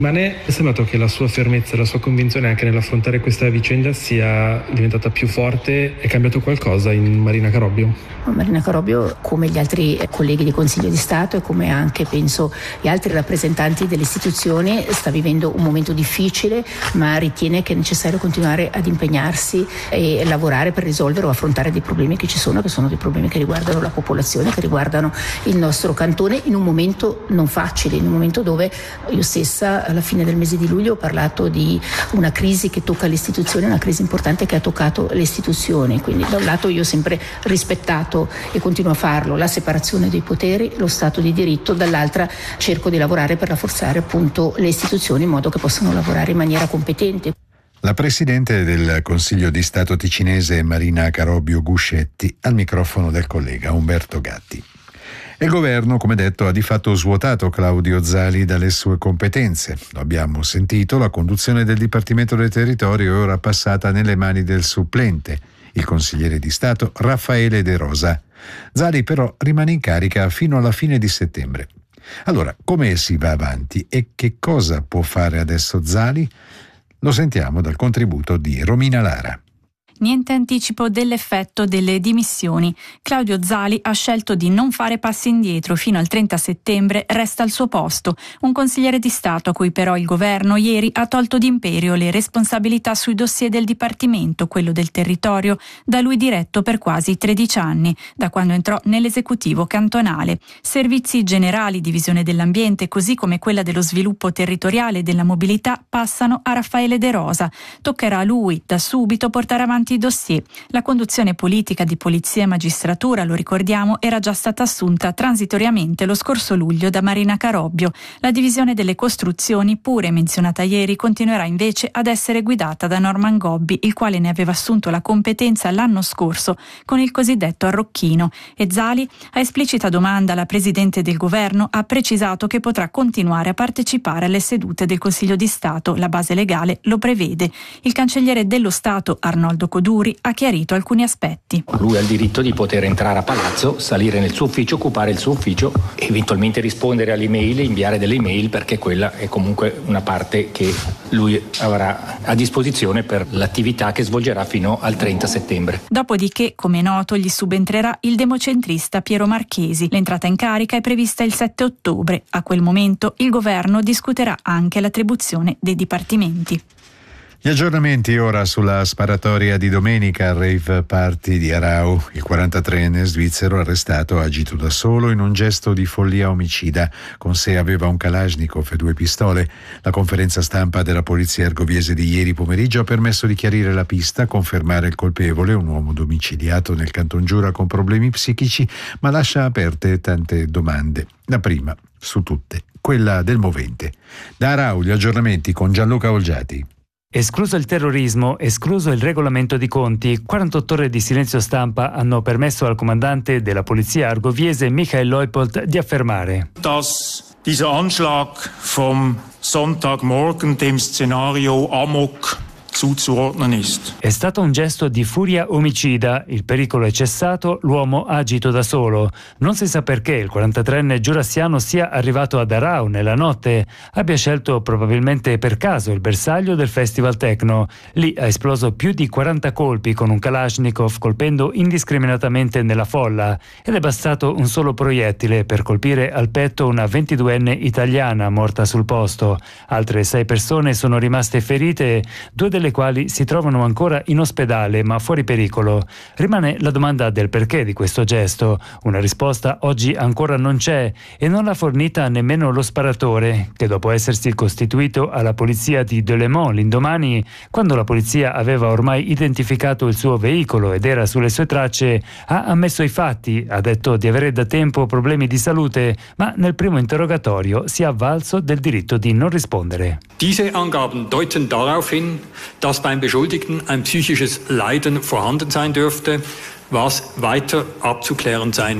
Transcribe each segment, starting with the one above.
Ma ne è sembrato che la sua fermezza, la sua convinzione anche nell'affrontare questa vicenda sia diventata più forte? È cambiato qualcosa in Marina Carobbio? Marina Carobbio, come gli altri colleghi di Consiglio di Stato e come anche penso gli altri rappresentanti delle istituzioni, sta vivendo un momento difficile, ma ritiene che è necessario continuare ad impegnarsi e lavorare per risolvere o affrontare dei problemi che ci sono, che sono dei problemi che riguardano la popolazione, che riguardano il nostro cantone, in un momento non facile, in un momento dove io stessa alla fine del mese di luglio ho parlato di una crisi che tocca le istituzioni, una crisi importante che ha toccato le istituzioni. Quindi da un lato io ho sempre rispettato e continuo a farlo la separazione dei poteri, lo Stato di diritto, dall'altra cerco di lavorare per rafforzare appunto le istituzioni in modo che possano lavorare in maniera competente. La Presidente del Consiglio di Stato ticinese Marina Carobbio Guscetti al microfono del collega Umberto Gatti. Il governo, come detto, ha di fatto svuotato Claudio Zali dalle sue competenze. Lo abbiamo sentito, la conduzione del Dipartimento del Territorio è ora passata nelle mani del supplente, il consigliere di Stato Raffaele De Rosa. Zali però rimane in carica fino alla fine di settembre. Allora, come si va avanti e che cosa può fare adesso Zali? Lo sentiamo dal contributo di Romina Lara. Niente anticipo dell'effetto delle dimissioni. Claudio Zali ha scelto di non fare passi indietro. Fino al 30 settembre resta al suo posto. Un consigliere di Stato a cui però il governo ieri ha tolto d'imperio le responsabilità sui dossier del Dipartimento, quello del territorio, da lui diretto per quasi 13 anni, da quando entrò nell'esecutivo cantonale. Servizi generali, divisione dell'ambiente, così come quella dello sviluppo territoriale e della mobilità passano a Raffaele De Rosa. Toccherà a lui da subito portare avanti i dossier. La conduzione politica di polizia e magistratura, lo ricordiamo, era già stata assunta transitoriamente lo scorso luglio da Marina Carobbio. La divisione delle costruzioni, pure menzionata ieri, continuerà invece ad essere guidata da Norman Gobbi, il quale ne aveva assunto la competenza l'anno scorso con il cosiddetto arrocchino. E Zali, a esplicita domanda alla Presidente del Governo, ha precisato che potrà continuare a partecipare alle sedute del Consiglio di Stato. La base legale lo prevede. Il cancelliere dello Stato, Arnoldo Coduri, ha chiarito alcuni aspetti. Lui ha il diritto di poter entrare a palazzo, salire nel suo ufficio, occupare il suo ufficio, eventualmente rispondere alle email, inviare delle email, perché quella è comunque una parte che lui avrà a disposizione per l'attività che svolgerà fino al 30 settembre. Dopodiché, come è noto, gli subentrerà il democentrista Piero Marchesi. L'entrata in carica è prevista il 7 ottobre. A quel momento il governo discuterà anche l'attribuzione dei dipartimenti. Gli aggiornamenti ora sulla sparatoria di domenica al rave party di Arau. Il 43enne svizzero arrestato ha agito da solo in un gesto di follia omicida. Con sé aveva un Kalashnikov e 2 pistole. La conferenza stampa della polizia ergoviese di ieri pomeriggio ha permesso di chiarire la pista, confermare il colpevole, un uomo domiciliato nel Canton Giura con problemi psichici, ma lascia aperte tante domande. La prima, su tutte, quella del movente. Da Arau gli aggiornamenti con Gianluca Olgiati. Escluso il terrorismo, escluso il regolamento di conti, 48 ore di silenzio stampa hanno permesso al comandante della polizia argoviese Michael Leupold di affermare: Dass dieser Anschlag vom Sonntagmorgen dem Szenario Amok zuzuordnen ist. È stato un gesto di furia omicida, il pericolo è cessato, l'uomo ha agito da solo. Non si sa perché il 43enne giurassiano sia arrivato ad Arau nella notte, abbia scelto probabilmente per caso il bersaglio del festival techno. Lì ha esploso più di 40 colpi con un Kalashnikov, colpendo indiscriminatamente nella folla, ed è bastato un solo proiettile per colpire al petto una 22enne italiana morta sul posto. Altre 6 persone sono rimaste ferite, 2 delle quali si trovano ancora in ospedale ma fuori pericolo. Rimane la domanda del perché di questo gesto. Una risposta oggi ancora non c'è e non l'ha fornita nemmeno lo sparatore, che dopo essersi costituito alla polizia di Delémont l'indomani, quando la polizia aveva ormai identificato il suo veicolo ed era sulle sue tracce, ha ammesso i fatti, ha detto di avere da tempo problemi di salute, ma nel primo interrogatorio si è avvalso del diritto di non rispondere. Diese Angaben deuten darauf hin, dass beim Beschuldigten ein psychisches Leiden vorhanden sein dürfte, was weiter abzuklären sein wird.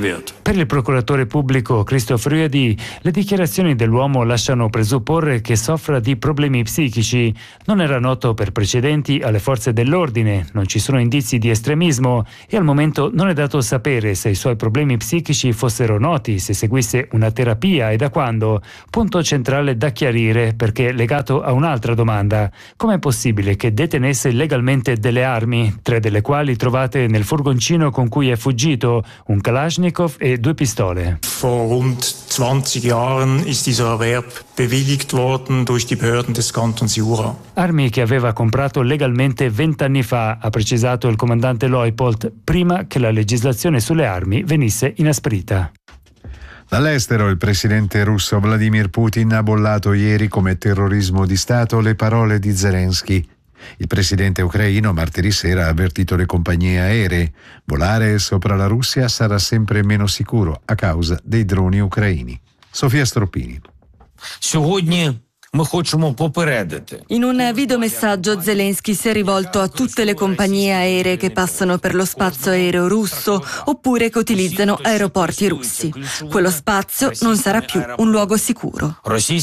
Per il procuratore pubblico Christoph Rüedi, le dichiarazioni dell'uomo lasciano presupporre che soffra di problemi psichici. Non era noto per precedenti alle forze dell'ordine, non ci sono indizi di estremismo e al momento non è dato sapere se i suoi problemi psichici fossero noti, se seguisse una terapia e da quando. Punto centrale da chiarire perché legato a un'altra domanda: com'è possibile che detenesse illegalmente delle armi, 3 delle quali trovate nel furgoncino con cui è fuggito, un Kalashnikov e 2 pistole? Vor rund 20 Jahren ist dieser Erwerb bewilligt worden durch die Behörden des Kantons Jura. Armi che aveva comprato legalmente 20 anni fa, ha precisato il comandante Leupold, prima che la legislazione sulle armi venisse inasprita. Dall'estero il presidente russo Vladimir Putin ha bollato ieri come terrorismo di Stato le parole di Zelensky. Il presidente ucraino martedì sera ha avvertito le compagnie aeree: volare sopra la Russia sarà sempre meno sicuro a causa dei droni ucraini. Sofia Stroppini. In un videomessaggio Zelensky si è rivolto a tutte le compagnie aeree che passano per lo spazio aereo russo oppure che utilizzano aeroporti russi. Quello spazio non sarà più un luogo sicuro.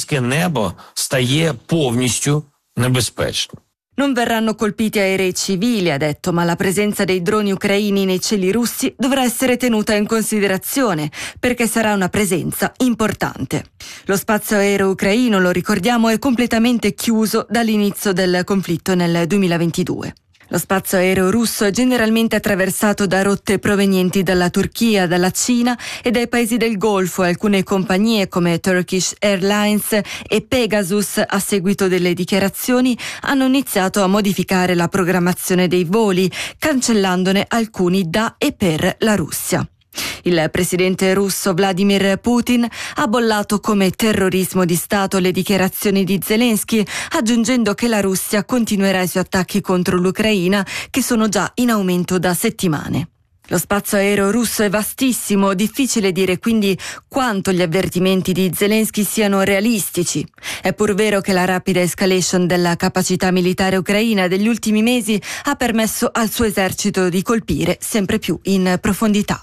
Non verranno colpiti aerei civili, ha detto, ma la presenza dei droni ucraini nei cieli russi dovrà essere tenuta in considerazione, perché sarà una presenza importante. Lo spazio aereo ucraino, lo ricordiamo, è completamente chiuso dall'inizio del conflitto nel 2022. Lo spazio aereo russo è generalmente attraversato da rotte provenienti dalla Turchia, dalla Cina e dai paesi del Golfo. Alcune compagnie come Turkish Airlines e Pegasus, a seguito delle dichiarazioni, hanno iniziato a modificare la programmazione dei voli, cancellandone alcuni da e per la Russia. Il presidente russo Vladimir Putin ha bollato come terrorismo di Stato le dichiarazioni di Zelensky, aggiungendo che la Russia continuerà i suoi attacchi contro l'Ucraina, che sono già in aumento da settimane. Lo spazio aereo russo è vastissimo, difficile dire quindi quanto gli avvertimenti di Zelensky siano realistici. È pur vero che la rapida escalation della capacità militare ucraina degli ultimi mesi ha permesso al suo esercito di colpire sempre più in profondità.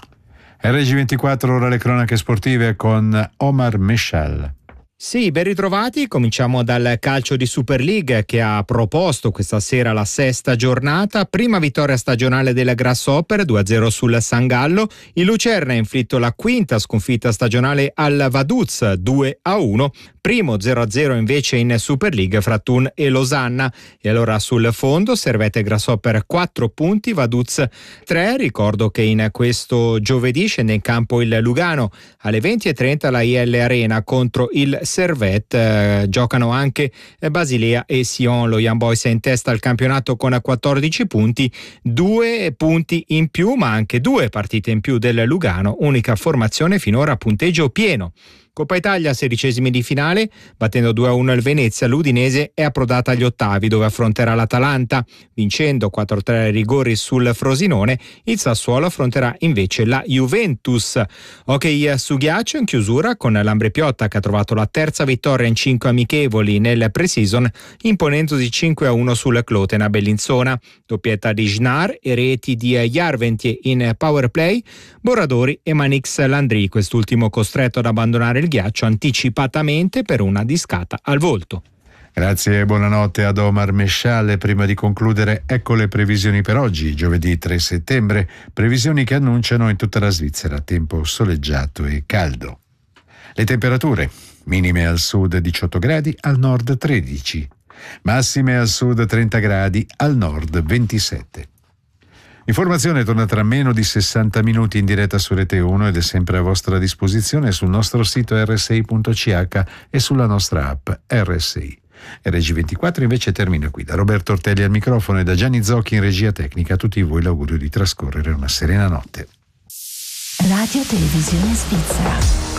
RG24, ora le cronache sportive con Omar Meshal. Sì, ben ritrovati. Cominciamo dal calcio di Super League che ha proposto questa sera la 6ª giornata. Prima vittoria stagionale della Grasshopper, 2-0 sul Sangallo. Il Lucerna ha inflitto la 5ª sconfitta stagionale al Vaduz, 2-1. Primo 0-0 invece in Super League fra Thun e Losanna. E allora sul fondo Servette Grasshopper 4 punti, Vaduz 3. Ricordo che in questo giovedì scende in campo il Lugano alle 20:30 la IL Arena contro il Servette. Giocano anche Basilea e Sion. Lo Young Boys è in testa al campionato con 14 punti, 2 punti in più ma anche 2 partite in più del Lugano, unica formazione finora a punteggio pieno. Coppa Italia, 16esimi di finale, battendo 2-1 il Venezia, l'Udinese è approdata agli ottavi dove affronterà l'Atalanta. Vincendo 4-3 ai rigori sul Frosinone, il Sassuolo affronterà invece la Juventus. Hockey su ghiaccio in chiusura con l'Ambre Piotta che ha trovato la 3ª vittoria in 5 amichevoli nel pre-season, imponendosi 5-1 sul Clotena Bellinzona. Doppietta di Jnar e reti di Jarventie in power play, Borradori e Manix Landry, quest'ultimo costretto ad abbandonare il ghiaccio anticipatamente per una discata al volto. Grazie e buonanotte ad Omar Meshal. Prima di concludere, ecco le previsioni per oggi, giovedì 3 settembre, previsioni che annunciano in tutta la Svizzera tempo soleggiato e caldo. Le temperature: minime al sud 18 gradi, al nord 13, massime al sud 30 gradi, al nord 27. Informazione torna tra meno di 60 minuti in diretta su Rete 1 ed è sempre a vostra disposizione sul nostro sito rsei.ch e sulla nostra app RSI. RG24 invece termina qui. Da Roberto Ortelli al microfono e da Gianni Zocchi in regia tecnica, a tutti voi l'augurio di trascorrere una serena notte. Radio Televisione Svizzera.